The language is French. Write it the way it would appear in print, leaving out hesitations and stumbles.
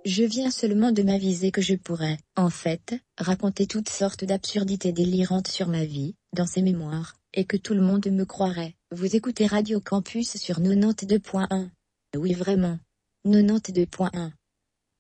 Je viens seulement de m'aviser que je pourrais, en fait, raconter toutes sortes d'absurdités délirantes sur ma vie, dans ces mémoires, et que tout le monde me croirait. Vous écoutez Radio Campus sur 92.1. Oui vraiment. 92.1.